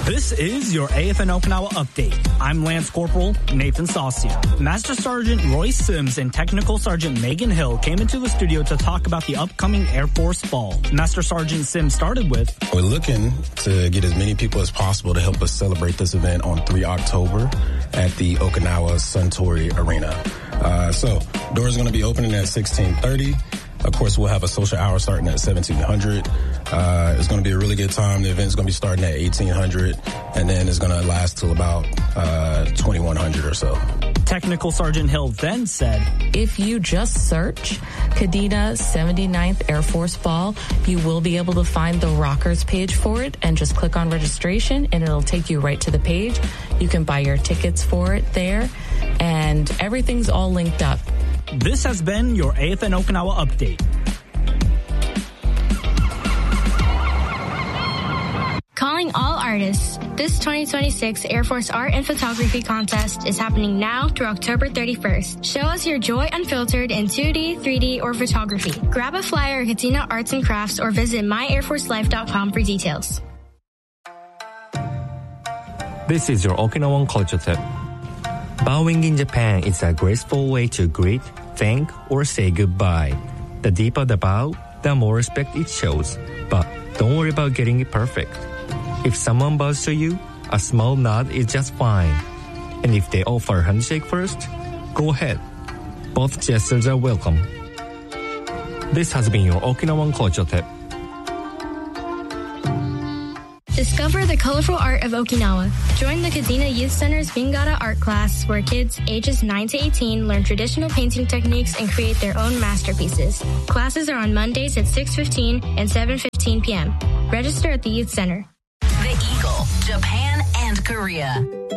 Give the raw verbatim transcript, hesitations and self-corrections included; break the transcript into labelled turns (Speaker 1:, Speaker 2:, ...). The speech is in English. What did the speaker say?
Speaker 1: This is your A F N Okinawa update. I'm Lance Corporal Nathan Saucia. Master Sergeant Roy Sims and Technical Sergeant Megan Hill came into the studio to talk about the upcoming Air Force Ball. Master Sergeant Sims started with,
Speaker 2: we're looking to get as many people as possible to help us celebrate this event on the third of October at the Okinawa Suntory Arena. Uh, so, doors are going to be opening at sixteen thirty. Of course, we'll have a social hour starting at seventeen hundred. Uh, it's going to be a really good time. The event's going to be starting at eighteen hundred, and then it's going to last till about uh, twenty-one hundred or so.
Speaker 1: Technical Sergeant Hill then said,
Speaker 3: if you just search Kadena seventy-ninth Air Force Ball, you will be able to find the Rockers page for it, and just click on registration and it'll take you right to the page. You can buy your tickets for it there, and everything's all linked up.
Speaker 1: This has been your A F N Okinawa update.
Speaker 4: Calling all artists. This twenty twenty-six Air Force Art and Photography Contest is happening now through October thirty-first. Show us your joy unfiltered in two D, three D, or photography. Grab a flyer at Katina Arts and Crafts or visit my air force life dot com for details.
Speaker 5: This is your Okinawan culture tip. Bowing in Japan is a graceful way to greet, thank, or say goodbye. The deeper the bow, the more respect it shows. But don't worry about getting it perfect. If someone bows to you, a small nod is just fine. And if they offer a handshake first, go ahead. Both gestures are welcome. This has been your Okinawan culture tip.
Speaker 4: Discover the colorful art of Okinawa. Join the Kadena Youth Center's Bingara art class, where kids ages nine to eighteen learn traditional painting techniques and create their own masterpieces. Classes are on Mondays at six fifteen and seven fifteen p.m. Register at the Youth Center.
Speaker 6: The Eagle, Japan and Korea.